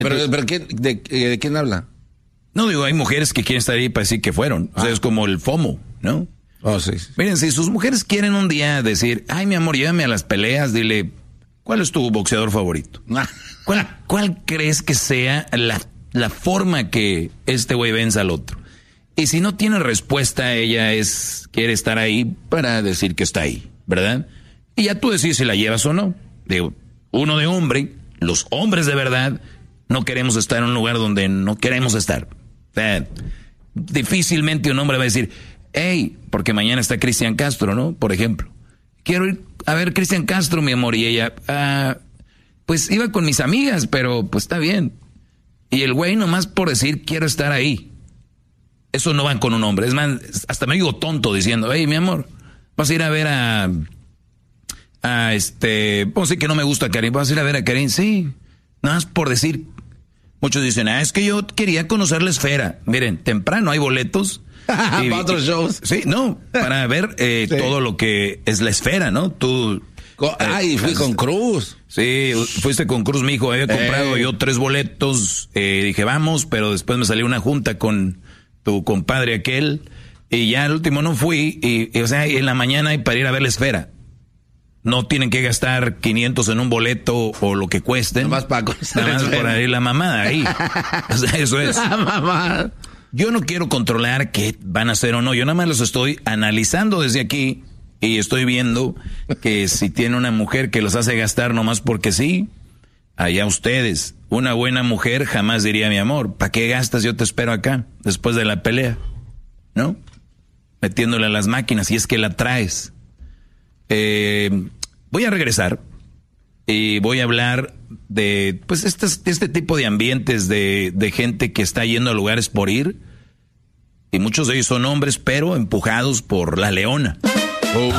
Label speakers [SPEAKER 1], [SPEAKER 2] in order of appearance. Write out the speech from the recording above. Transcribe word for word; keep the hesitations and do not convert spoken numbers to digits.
[SPEAKER 1] Pero, pero ¿qué, de, ¿de quién habla?
[SPEAKER 2] No, digo, hay mujeres que quieren estar ahí para decir que fueron. O sea, ah. es como el FOMO, ¿no?
[SPEAKER 1] Oh, sí, sí.
[SPEAKER 2] Miren, si sus mujeres quieren un día decir, ay, mi amor, llévame a las peleas, dile, ¿cuál es tu boxeador favorito? ¿Cuál, cuál crees que sea la, la forma que este güey venza al otro? Y si no tiene respuesta, ella es quiere estar ahí para decir que está ahí, ¿verdad? Y ya tú decides si la llevas o no. Digo, uno de hombre, los hombres de verdad, no queremos estar en un lugar donde no queremos estar. O sea, difícilmente un hombre va a decir, hey, porque mañana está Cristian Castro, ¿no? Por ejemplo. Quiero ir a ver Cristian Castro, mi amor. Y ella, ah, pues iba con mis amigas, pero pues está bien. Y el güey nomás por decir, quiero estar ahí. Eso no va con un hombre. Es más, hasta me digo tonto diciendo, hey, mi amor, vas a ir a ver a... a este... Vamos a decir que no me gusta Karim. ¿Vas a ir a ver a Karim? Sí. Nada más por decir... Muchos dicen, ah, es que yo quería conocer la esfera. Miren, temprano hay boletos.
[SPEAKER 1] y, para otros shows.
[SPEAKER 2] Sí, no, para ver eh, sí. todo lo que es la esfera, ¿no? Tú...
[SPEAKER 1] Ay, eh, fui con Cruz.
[SPEAKER 2] Sí, fuiste con Cruz, mi hijo. Había comprado eh. yo tres boletos. Eh, dije, vamos, pero después me salió una junta con tu compadre aquel. Y ya al último no fui. Y, y o sea, en la mañana hay para ir a ver la esfera. No tienen que gastar quinientos en un boleto o lo que cuesten.
[SPEAKER 1] Nada más para
[SPEAKER 2] Nada más por ahí la mamada ahí. O sea, eso es.
[SPEAKER 1] La mamada.
[SPEAKER 2] Yo no quiero controlar qué van a hacer o no. Yo nada más los estoy analizando desde aquí y estoy viendo que si tiene una mujer que los hace gastar nomás porque sí, allá ustedes. Una buena mujer jamás diría, mi amor, ¿para qué gastas? Yo te espero acá después de la pelea. ¿No? Metiéndole a las máquinas y es que la traes. Eh, voy a regresar y voy a hablar de pues este, este tipo de ambientes de, de gente que está yendo a lugares por ir y muchos de ellos son hombres pero empujados por la leona. Oh.